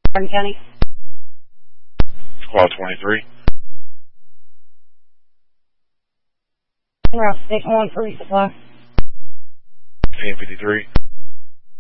Hardin County. Squad 23. Route Station 1 for resupply. 1053.